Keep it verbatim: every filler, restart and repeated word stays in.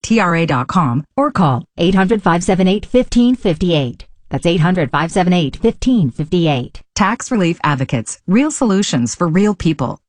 T R A dot com or call eight hundred, five seven eight, one five five eight. That's eight hundred, five seven eight, one five five eight. Tax Relief Advocates. Real solutions for real people.